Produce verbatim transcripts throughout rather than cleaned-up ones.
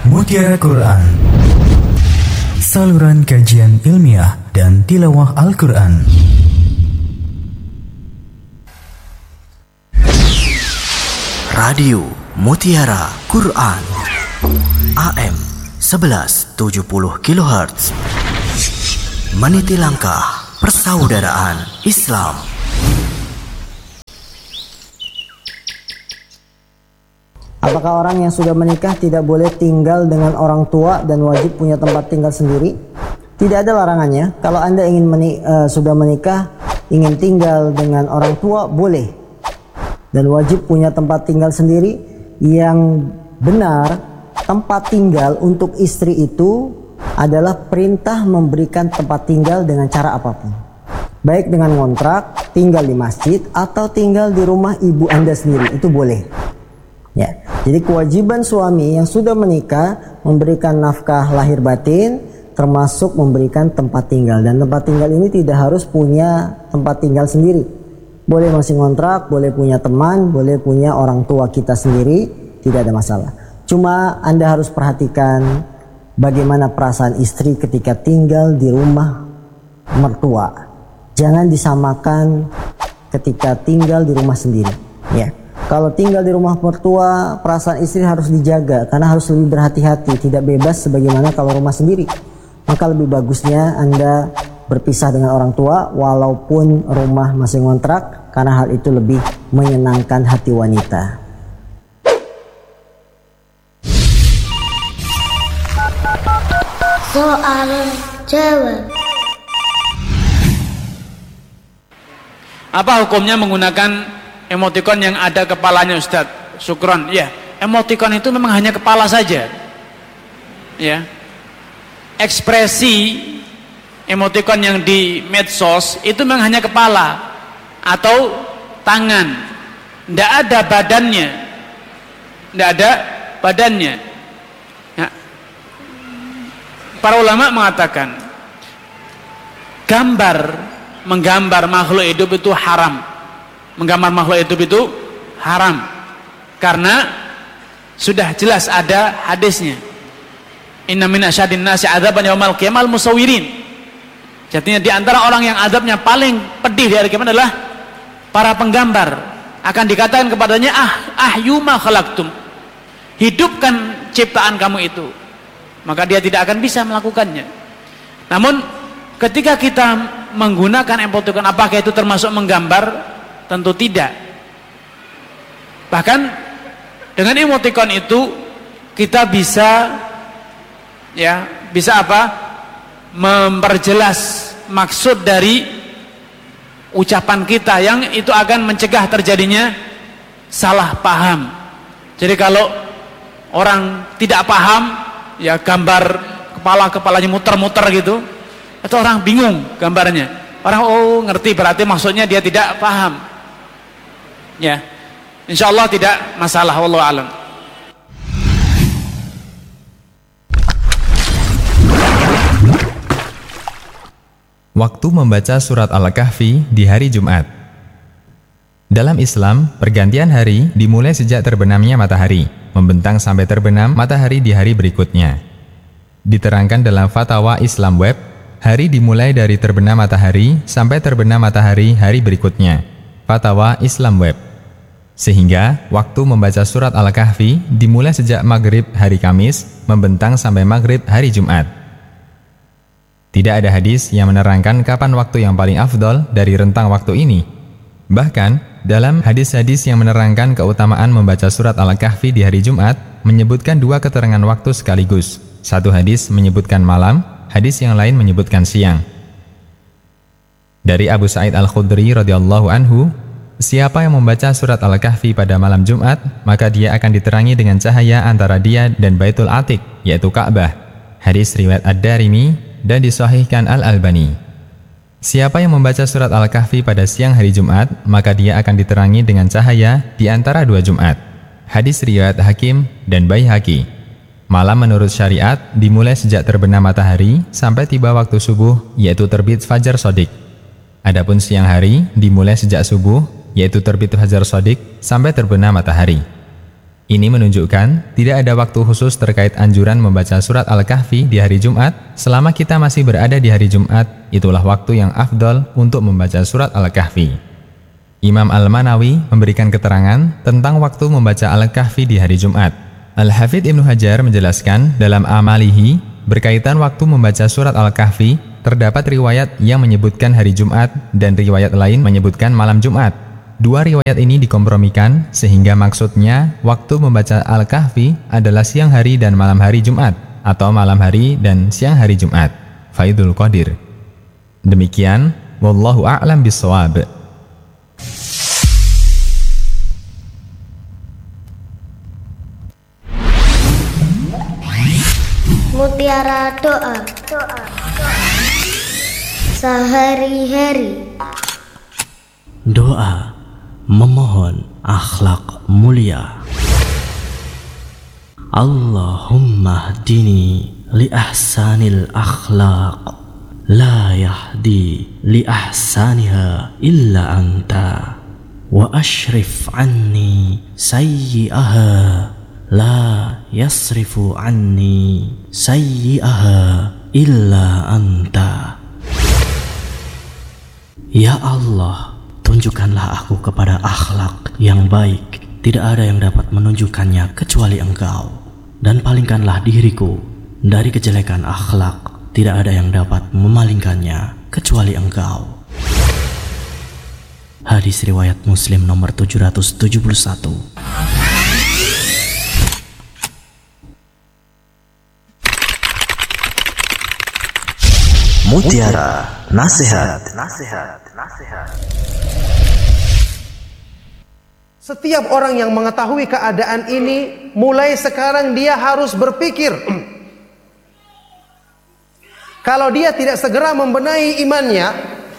Mutiara Quran, saluran kajian ilmiah dan tilawah Al-Quran. Radio Mutiara Quran A M sebelas tujuh puluh kilohertz, meniti langkah persaudaraan Islam. Apakah orang yang sudah menikah tidak boleh tinggal dengan orang tua dan wajib punya tempat tinggal sendiri? Tidak ada larangannya. Kalau Anda ingin meni- uh, sudah menikah, ingin tinggal dengan orang tua, boleh. Dan wajib punya tempat tinggal sendiri. Yang benar, tempat tinggal untuk istri itu adalah perintah memberikan tempat tinggal dengan cara apapun. Baik dengan kontrak, tinggal di masjid, atau tinggal di rumah ibu Anda sendiri, itu boleh. Ya, jadi kewajiban suami yang sudah menikah memberikan nafkah lahir batin, termasuk memberikan tempat tinggal. Dan tempat tinggal ini tidak harus punya tempat tinggal sendiri. Boleh masih kontrak, boleh punya teman, boleh punya orang tua kita sendiri, tidak ada masalah. Cuma Anda harus perhatikan bagaimana perasaan istri ketika tinggal di rumah mertua. Jangan disamakan ketika tinggal di rumah sendiri. Ya. Kalau tinggal di rumah mertua, perasaan istri harus dijaga karena harus lebih berhati-hati, tidak bebas sebagaimana kalau rumah sendiri. Maka lebih bagusnya Anda berpisah dengan orang tua walaupun rumah masih ngontrak, karena hal itu lebih menyenangkan hati wanita. Soal jawab. Apa hukumnya menggunakan emotikon yang ada kepalanya, Ustadz? Syukron. Ya, emotikon itu memang hanya kepala saja. Ya. Ekspresi emotikon yang di medsos itu memang hanya kepala atau tangan. Tidak ada badannya. Tidak ada badannya. Ya. Para ulama mengatakan gambar, menggambar makhluk hidup itu haram. Menggambar makhluk hidup itu haram karena sudah jelas ada hadisnya. Inna min asyadin nasi adzaban yaumal qiyamah al-musawwirin. Jadinya di antara orang yang azabnya paling pedih di hari kiamat adalah para penggambar. Akan dikatakan kepadanya, ah ahyu ma khalaqtum, hidupkan ciptaan kamu itu. Maka dia tidak akan bisa melakukannya. Namun ketika kita menggunakan emotikon, apakah itu termasuk menggambar? Tentu tidak. Bahkan dengan emotikon itu kita bisa ya, bisa apa? Memperjelas maksud dari ucapan kita yang itu akan mencegah terjadinya salah paham. Jadi kalau orang tidak paham, ya gambar kepala-kepalanya muter-muter gitu, itu orang bingung gambarnya. Orang oh ngerti berarti maksudnya dia tidak paham. Ya, insya Allah tidak masalah. Wallahu a'lam. Waktu membaca surat Al-Kahfi di hari Jumat. Dalam Islam, pergantian hari dimulai sejak terbenamnya matahari, membentang sampai terbenam matahari di hari berikutnya. Diterangkan dalam Fatwa Islam Web, hari dimulai dari terbenam matahari sampai terbenam matahari hari berikutnya. Fatwa Islam Web. Sehingga waktu membaca surat Al-Kahfi dimulai sejak maghrib hari Kamis, membentang sampai maghrib hari Jumat. Tidak ada hadis yang menerangkan kapan waktu yang paling afdol dari rentang waktu ini. Bahkan, dalam hadis-hadis yang menerangkan keutamaan membaca surat Al-Kahfi di hari Jumat, menyebutkan dua keterangan waktu sekaligus. Satu hadis menyebutkan malam, hadis yang lain menyebutkan siang. Dari Abu Sa'id Al-Khudri radhiyallahu anhu, siapa yang membaca surat Al-Kahfi pada malam Jumat, maka dia akan diterangi dengan cahaya antara dia dan Baitul Atiq, yaitu Ka'bah. Hadis riwayat Ad-Darimi dan disahihkan Al-Albani. Siapa yang membaca surat Al-Kahfi pada siang hari Jumat, maka dia akan diterangi dengan cahaya di antara dua Jumat. Hadis riwayat Hakim dan Baihaqi. Malam menurut syariat dimulai sejak terbenam matahari sampai tiba waktu subuh, yaitu terbit fajar shadiq. Adapun siang hari dimulai sejak subuh, yaitu terbit fajar shadiq sampai terbenam matahari. Ini menunjukkan tidak ada waktu khusus terkait anjuran membaca surat Al-Kahfi di hari Jumat. Selama kita masih berada di hari Jumat, itulah waktu yang afdol untuk membaca surat Al-Kahfi. Imam Al-Manawi memberikan keterangan tentang waktu membaca Al-Kahfi di hari Jumat. Al-Hafidz Ibnu Hajar menjelaskan dalam Amalihi, berkaitan waktu membaca surat Al-Kahfi, terdapat riwayat yang menyebutkan hari Jumat dan riwayat lain menyebutkan malam Jumat. Dua riwayat ini dikompromikan sehingga maksudnya waktu membaca Al-Kahfi adalah siang hari dan malam hari Jumat, atau malam hari dan siang hari Jumat. Faidul Qadir. Demikian, wallahu a'lam bishawab. Mutiara doa. Doa. Sehari-hari. Doa memohon akhlak mulia. Allahumma hdini li ahsanil akhlaq, la yahdi li ahsaniha illa anta, wa ashrif anni sayyi'aha, la yasrifu anni sayyi'aha illa anta. Ya Allah, tunjukkanlah aku kepada akhlak yang baik. Tidak ada yang dapat menunjukkannya kecuali Engkau. Dan palingkanlah diriku dari kejelekan akhlak. Tidak ada yang dapat memalingkannya kecuali Engkau. Hadis riwayat Muslim nomor tujuh ratus tujuh puluh satu. Mutiara Nasihat. Nasihat. Nasihat. Setiap orang yang mengetahui keadaan ini, mulai sekarang dia harus berpikir. Kalau dia tidak segera membenahi imannya,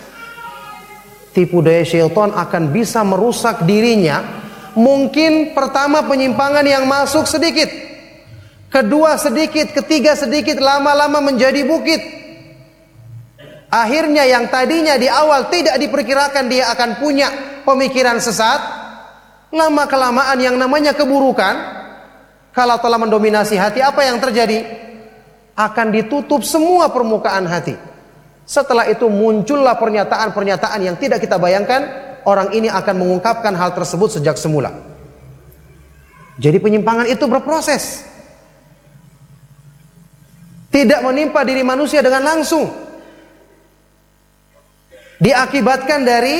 tipu daya syaitan akan bisa merusak dirinya. Mungkin pertama penyimpangan yang masuk sedikit, kedua sedikit, ketiga sedikit, lama-lama menjadi bukit. Akhirnya yang tadinya di awal tidak diperkirakan dia akan punya pemikiran sesat, lama kelamaan yang namanya keburukan, kalau telah mendominasi hati, apa yang terjadi? Akan ditutup semua permukaan hati. Setelah itu muncullah pernyataan-pernyataan yang tidak kita bayangkan. Orang ini akan mengungkapkan hal tersebut sejak semula. Jadi penyimpangan itu berproses, tidak menimpa diri manusia dengan langsung. Diakibatkan dari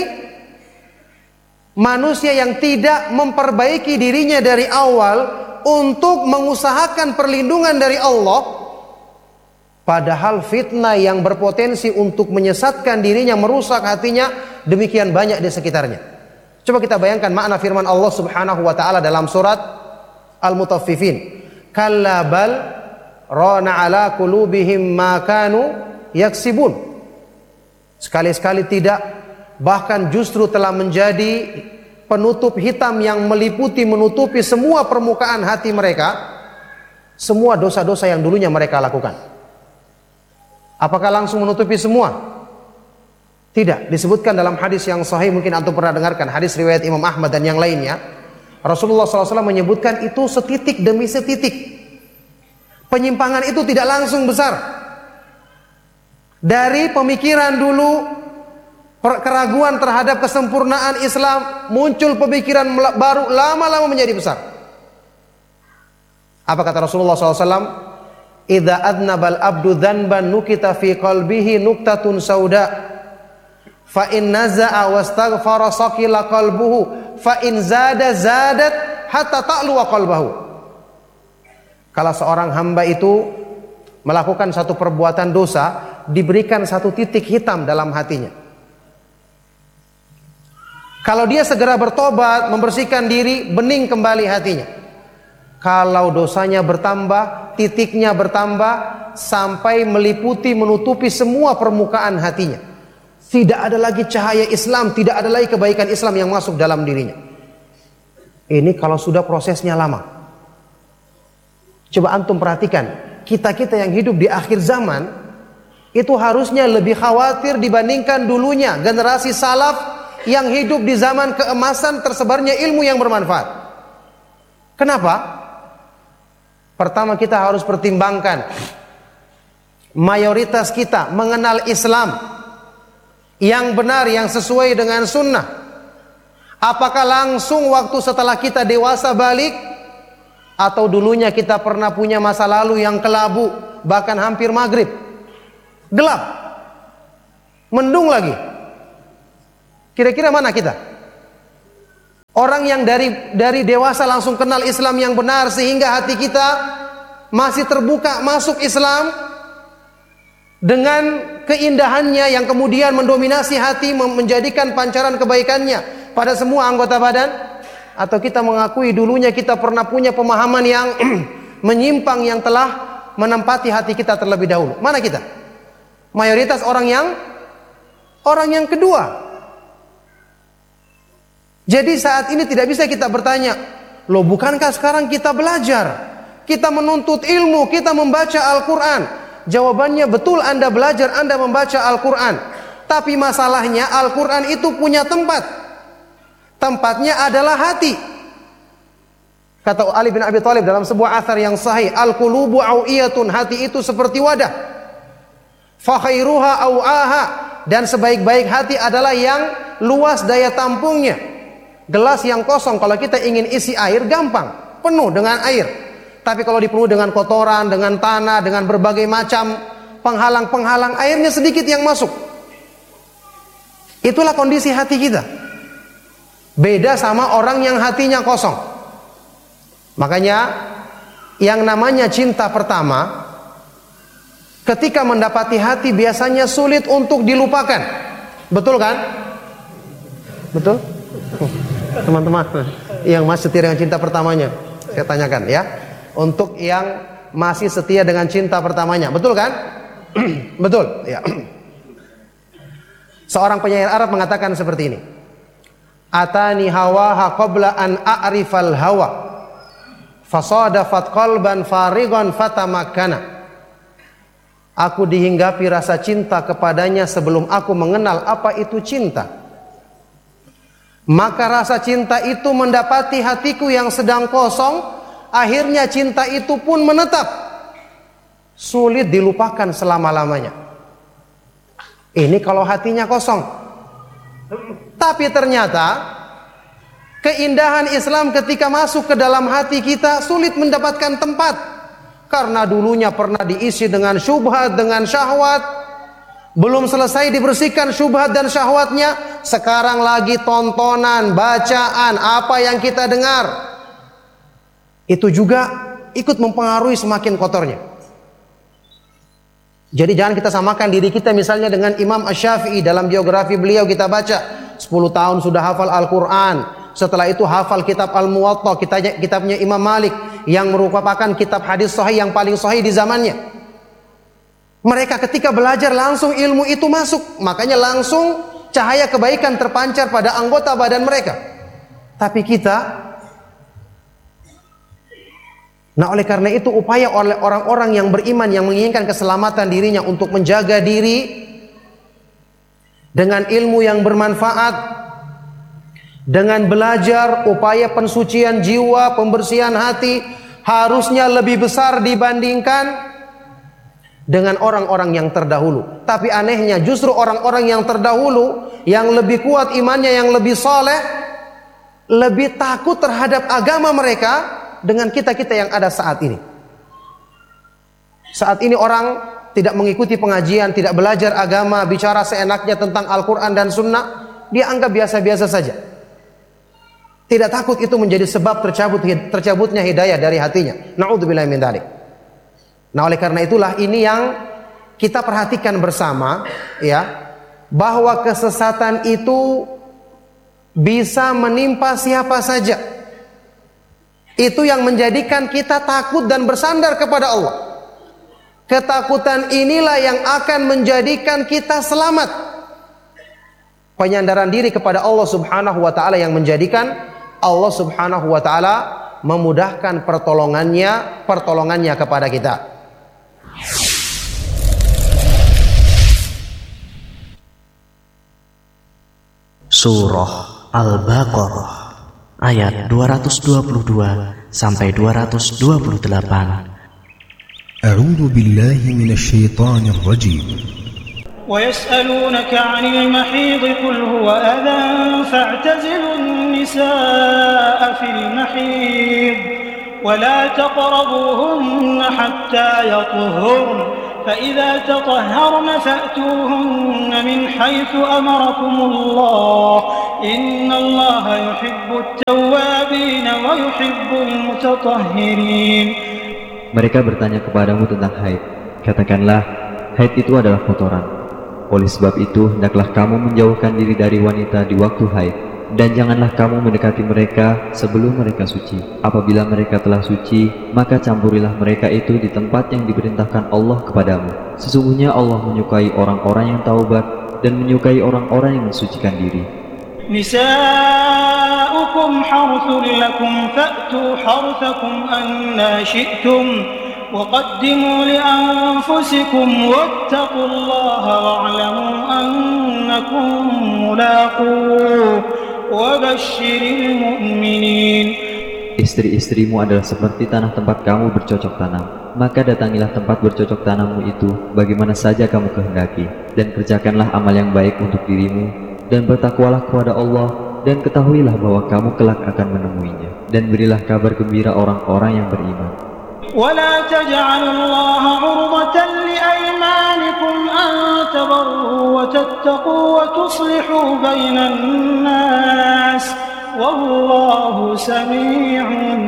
manusia yang tidak memperbaiki dirinya dari awal untuk mengusahakan perlindungan dari Allah, padahal fitnah yang berpotensi untuk menyesatkan dirinya, merusak hatinya, demikian banyak di sekitarnya. Coba kita bayangkan makna firman Allah Subhanahu wa taala dalam surat Al-Mutaffifin. Kalla bal rana ala qulubihim ma kanu yaksibun. Sekali-sekali tidak, bahkan justru telah menjadi penutup hitam yang meliputi, menutupi semua permukaan hati mereka, semua dosa-dosa yang dulunya mereka lakukan. Apakah langsung menutupi semua? Tidak. Disebutkan dalam hadis yang sahih, mungkin antum pernah dengarkan, hadis riwayat Imam Ahmad dan yang lainnya. Rasulullah shallallahu alaihi wasallam menyebutkan itu setitik demi setitik. Penyimpangan itu tidak langsung besar. Dari pemikiran dulu, keraguan terhadap kesempurnaan Islam, muncul pemikiran baru, lama-lama menjadi besar. Apa kata Rasulullah shallallahu alaihi wasallam? Idza adnabal abdu dzanban nukita fi qalbihi nuktatun sauda, fa in naza'a wastaghfara saqila qalbuhu, fa in zada zadat hatta ta'lu qalbahu. Kalau seorang hamba itu melakukan satu perbuatan dosa, diberikan satu titik hitam dalam hatinya. Kalau dia segera bertobat, membersihkan diri, bening kembali hatinya. Kalau dosanya bertambah, titiknya bertambah sampai meliputi, menutupi semua permukaan hatinya. Tidak ada lagi cahaya Islam, tidak ada lagi kebaikan Islam yang masuk dalam dirinya. Ini kalau sudah prosesnya lama. Coba antum perhatikan, kita-kita yang hidup di akhir zaman itu harusnya lebih khawatir dibandingkan dulunya generasi salaf yang hidup di zaman keemasan tersebarnya ilmu yang bermanfaat. Kenapa? Pertama, kita harus pertimbangkan mayoritas kita mengenal Islam yang benar, yang sesuai dengan sunnah. Apakah langsung waktu setelah kita dewasa balik, atau dulunya kita pernah punya masa lalu yang kelabu, bahkan hampir maghrib, gelap, mendung lagi. Kira-kira mana kita? Orang yang dari dari dewasa langsung kenal Islam yang benar sehingga hati kita masih terbuka masuk Islam dengan keindahannya yang kemudian mendominasi hati, menjadikan pancaran kebaikannya pada semua anggota badan? Atau kita mengakui dulunya kita pernah punya pemahaman yang menyimpang yang telah menempati hati kita terlebih dahulu? Mana kita? Mayoritas orang yang orang yang kedua. Jadi saat ini tidak bisa kita bertanya, loh bukankah sekarang kita belajar, kita menuntut ilmu, kita membaca Al-Quran? Jawabannya betul, Anda belajar, Anda membaca Al-Quran. Tapi masalahnya Al-Quran itu punya tempat. Tempatnya adalah hati. Kata Ali bin Abi Thalib dalam sebuah athar yang sahih, Al-qulubu aw'iyatun, hati itu seperti wadah. Fa khairuha aw'aha, dan sebaik-baik hati adalah yang luas daya tampungnya. Gelas yang kosong kalau kita ingin isi air gampang, penuh dengan air. Tapi kalau dipenuhi dengan kotoran, dengan tanah, dengan berbagai macam penghalang-penghalang, airnya sedikit yang masuk. Itulah kondisi hati kita. Beda sama orang yang hatinya kosong. Makanya yang namanya cinta pertama, ketika mendapati hati biasanya sulit untuk dilupakan. Betul kan? Betul? Teman-teman yang masih setia dengan cinta pertamanya, saya tanyakan ya. Untuk yang masih setia dengan cinta pertamanya, betul kan? Betul ya. Seorang penyair Arab mengatakan seperti ini, atani hawaha qabla an a'rifal hawa, fasadafat qalban farigan fatamakkana. Aku dihinggapi rasa cinta kepadanya sebelum aku mengenal apa itu cinta. Maka rasa cinta itu mendapati hatiku yang sedang kosong. Akhirnya cinta itu pun menetap, sulit dilupakan selama-lamanya. Ini kalau hatinya kosong. Tapi ternyata keindahan Islam ketika masuk ke dalam hati kita sulit mendapatkan tempat. Karena dulunya pernah diisi dengan syubhat, dengan syahwat. Belum selesai dibersihkan syubhat dan syahwatnya, sekarang lagi tontonan, bacaan, apa yang kita dengar, itu juga ikut mempengaruhi semakin kotornya. Jadi jangan kita samakan diri kita misalnya dengan Imam Asy-Syafi'i. Dalam biografi beliau kita baca sepuluh tahun sudah hafal Al-Quran. Setelah itu hafal kitab Al-Muwatta, kitabnya Imam Malik, yang merupakan kitab hadis sahih yang paling sahih di zamannya. Mereka ketika belajar langsung ilmu itu masuk, makanya langsung cahaya kebaikan terpancar pada anggota badan mereka. Tapi kita, nah oleh karena itu upaya oleh orang-orang yang beriman yang menginginkan keselamatan dirinya untuk menjaga diri dengan ilmu yang bermanfaat, dengan belajar, upaya pensucian jiwa, pembersihan hati harusnya lebih besar dibandingkan dengan orang-orang yang terdahulu. Tapi anehnya justru orang-orang yang terdahulu yang lebih kuat imannya, yang lebih soleh, lebih takut terhadap agama mereka dengan kita-kita yang ada saat ini. Saat ini orang tidak mengikuti pengajian, tidak belajar agama, bicara seenaknya tentang Al-Quran dan Sunnah, dia anggap biasa-biasa saja. Tidak takut itu menjadi sebab tercabut tercabutnya hidayah dari hatinya. Na'udzubillahi min dzalik. Nah oleh karena itulah ini yang kita perhatikan bersama ya, bahwa kesesatan itu bisa menimpa siapa saja. Itu yang menjadikan kita takut dan bersandar kepada Allah. Ketakutan inilah yang akan menjadikan kita selamat. Penyandaran diri kepada Allah Subhanahu wa taala yang menjadikan Allah Subhanahu wa taala memudahkan pertolongannya, pertolongannya kepada kita. Surah Al-Baqarah ayat dua ratus dua puluh dua sampai dua ratus dua puluh delapan. أعوذ بالله من الشيطان الرجيم. ويسألونك عن المحيض قل هو أذى فاعتزلوا النساء في المحيض ولا تقربوهن حتى يطهرن فإذا تطهرن فأتوهن من حيث أمركم الله إن الله يحب التوابين ويحب المتطهرين. Mereka bertanya kepadamu tentang haid. Katakanlah, haid itu adalah kotoran. Oleh sebab itu, hendaklah kamu menjauhkan diri dari wanita di waktu haid. Dan janganlah kamu mendekati mereka sebelum mereka suci. Apabila mereka telah suci, maka campurilah mereka itu di tempat yang diperintahkan Allah kepadamu. Sesungguhnya Allah menyukai orang-orang yang taubat dan menyukai orang-orang yang mensucikan diri. نساؤكم حرث لكم فأتوا حرثكم أنا شئتم وقدموا لأنفسكم واتقوا الله واعلموا أنكم ملاقوه وبشر المؤمنين. Istri-istrimu adalah seperti tanah tempat kamu bercocok tanam. Maka datangilah tempat bercocok tanammu itu bagaimana saja kamu kehendaki, dan kerjakanlah amal yang baik untuk dirimu, dan bertakwalah kepada Allah, dan ketahuilah bahwa kamu kelak akan menemuinya, dan berilah kabar gembira orang-orang yang beriman. ولا تجعلوا الله عرضة لأيمانكم أن تبروا وتتقوا وتصلحوا بين الناس والله سميع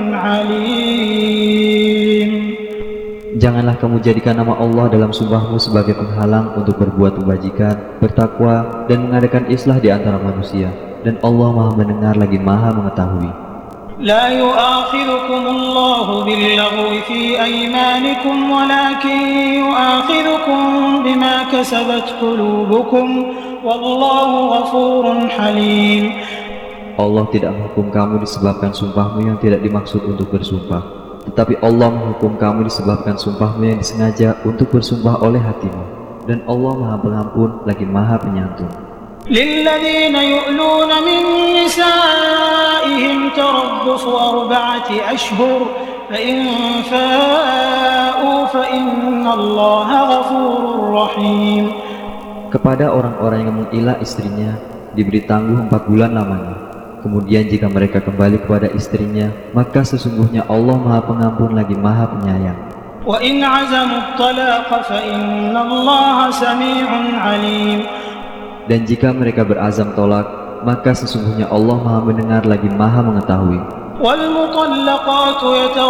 عليم. Janganlah kamu jadikan nama Allah dalam sumpahmu sebagai penghalang untuk berbuat kebajikan, bertakwa, dan mengadakan islah di antara manusia. Dan Allah Maha mendengar lagi Maha mengetahui. لا يؤاخذكم الله باللغو في أيمانكم ولكن يؤاخذكم بما كسبت قلوبكم والله غفور حليم. Allah tidak menghukum kamu disebabkan sumpahmu yang tidak dimaksud untuk bersumpah, tetapi Allah menghukum kamu disebabkan sumpahmu yang disengaja untuk bersumpah oleh hatimu. Dan Allah Maha Pengampun lagi Maha Penyantun. للذين يؤلون من نسائهم تربص أربعة أشهر فإن فاءوا فإن الله غفور رحيم. Kepada orang-orang yang mengilah istrinya diberi tangguh empat bulan lamanya. Kemudian jika mereka kembali kepada istrinya, maka sesungguhnya Allah Maha Pengampun lagi Maha Penyayang. وإن عزموا الطلاق فإن الله سميع عليم. Dan jika mereka berazam tolak, maka sesungguhnya Allah Maha mendengar lagi Maha mengetahui. والمطلقات